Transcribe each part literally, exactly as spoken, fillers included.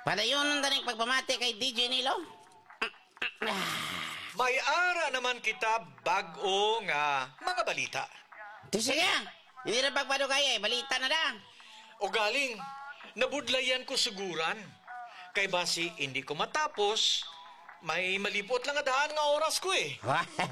Padayon ang daning pagpamati kay D J Nilo. May ara naman kita bag-o nga mga balita. Di sige, hindi na pagpado kaya eh, balita na da. O galing, nabudlayan ko suguran. Kay basi hindi ko matapos, may malipot lang adaan nga oras ko eh.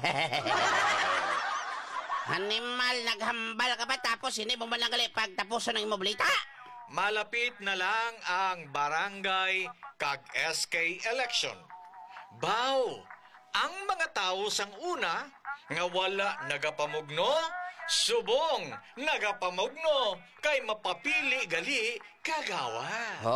Animal, naghambal ka pa tapos hindi mo man lang gali pagtapusan ng imo balita. Malapit na lang ang barangay kag S K election. Baw, ang mga tao sang una nga wala nagapamugno, subong nagapamugno kay mapapili gali kagawa.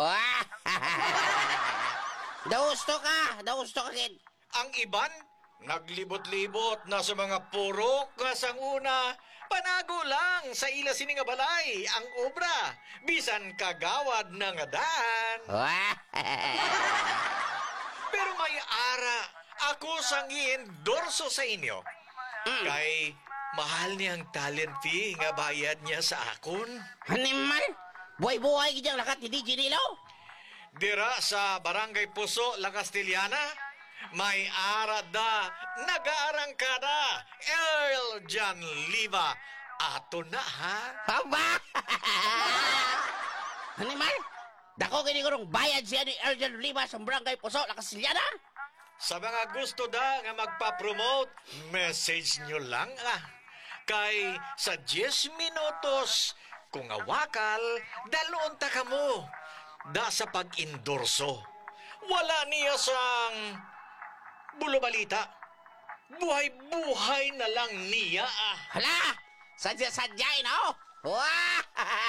Dausto ka, dausto ka kid. Ang iban naglibot-libot na sa mga purok nga sang una, panago lang sa ila sini nga balay ang obra bisan kagawad na nga daan. Pero may ara ako sang i-endorso sa inyo. Mm. Kay mahal niyang talent fee nga bayad niya sa akon. Animal, buhay-buhay gid ang lakat ni D J Nilo. Dira sa Barangay Puso, La Castellana, may arada nag-aarangkada Earl John Liva. Ato na ha? Haba! Animal, dako kini gurong bayad siya ni Erjan Lima sa Barangay Puso, La Castellana. Sa mga gusto da nga magpa-promote, message nyo lang ah. Kay sa diyes minutos, kung awakal, dalon ta kamo. Da sa pag-endorso. Wala niya sang bulo-balita. Buhay-buhay na lang niya ah. Hala, sadya-sadya, no? Wah!